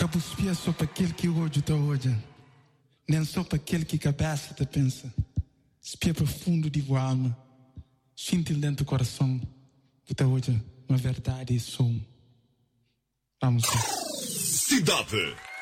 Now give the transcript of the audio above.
Cabo espia só para aquele que hoje está hoje, nem só para aquele que cabeça te pensa. Espia profundo de voa alma, sente dentro do coração, que está hoje uma verdade e som. Vamos lá. Cidade.